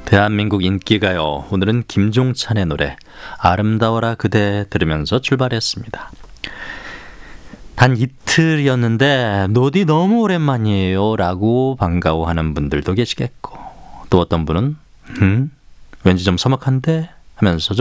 대한민국 인기가요. 오늘은 김종찬의 노래 아름다워라 그대 들으면서 출발했습니다. 단 이틀이었는데 노디 너무 오랜만이에요 라고 반가워하는 분들도 계시겠고 또 어떤 분은 왠지 좀 서먹한데 하면서